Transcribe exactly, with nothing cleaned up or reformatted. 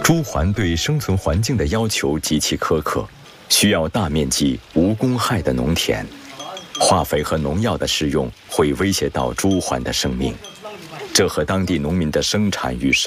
朱鹮对生存环境的要求极其苛刻，需要大面积无公害的农田。化肥和农药的使用会威胁到朱鹮的生命，这和当地农民的生产与生